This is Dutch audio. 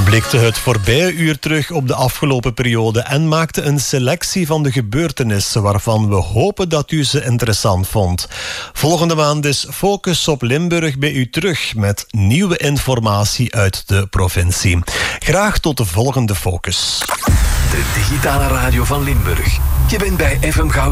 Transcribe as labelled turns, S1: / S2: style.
S1: blikte het voorbije uur terug op de afgelopen periode en maakte een selectie van de gebeurtenissen waarvan we hopen dat u ze interessant vond. Volgende maand is Focus op Limburg bij u terug met nieuwe informatie uit de provincie. Graag tot de volgende Focus.
S2: De digitale radio van Limburg. Je bent bij FM Goud